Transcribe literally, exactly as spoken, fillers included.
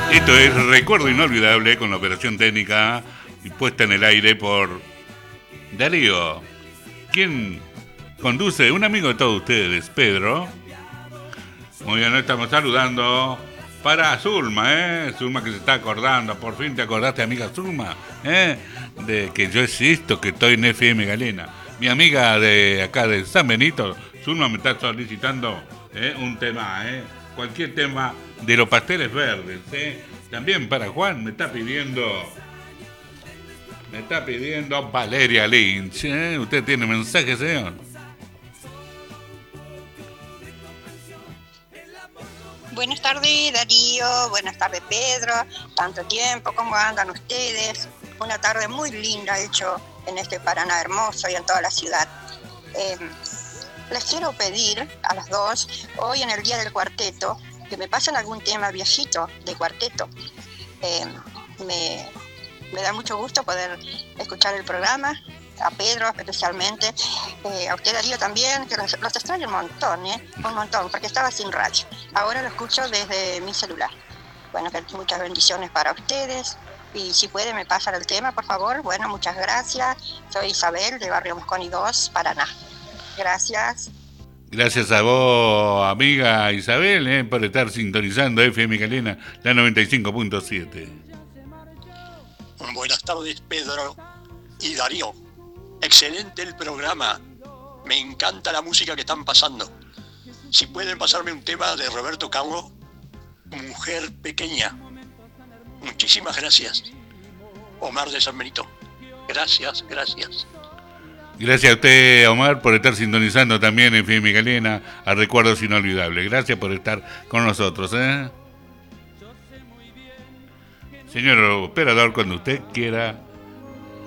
Esto es Recuerdo Inolvidable con la operación técnica y puesta en el aire por Darío, quien conduce, un amigo de todos ustedes, Pedro. Muy bien, estamos saludando para Zulma, ¿eh? Zulma que se está acordando, por fin te acordaste, amiga Zulma, ¿eh? De que yo existo, que estoy en F M Galena. Mi amiga de acá de San Benito, Zulma me está solicitando ¿eh? un tema, ¿eh? Cualquier tema de los pasteles verdes, ¿eh? También para Juan me está pidiendo, me está pidiendo Valeria Lynch, ¿eh? ¿Usted tiene mensaje, señor? Buenas tardes, Darío. Buenas tardes, Pedro. Tanto tiempo, ¿cómo andan ustedes? Una tarde muy linda, hecho en este Paraná hermoso y en toda la ciudad. Eh, les quiero pedir a las dos, hoy en el Día del Cuarteto, que me pasen algún tema viejito de cuarteto. Eh, me, me da mucho gusto poder escuchar el programa, a Pedro especialmente, eh, a usted Darío también, que los, los extraño un montón, ¿eh? un montón, porque estaba sin radio. Ahora lo escucho desde mi celular. Bueno, que muchas bendiciones para ustedes, y si puede me pasan el tema, por favor. Bueno, muchas gracias. Soy Isabel, de Barrio Mosconi dos, Paraná. Gracias. Gracias a vos, amiga Isabel, eh, por estar sintonizando F M Galena, la noventa y cinco punto siete. Buenas tardes, Pedro y Darío. Excelente el programa. Me encanta la música que están pasando. Si pueden pasarme un tema de Roberto Calvo, Mujer Pequeña. Muchísimas gracias. Omar de San Benito. Gracias, gracias. Gracias a usted, Omar, por estar sintonizando también en F M Galena a Recuerdos Inolvidables. Gracias por estar con nosotros, ¿eh? Señor operador, cuando usted quiera.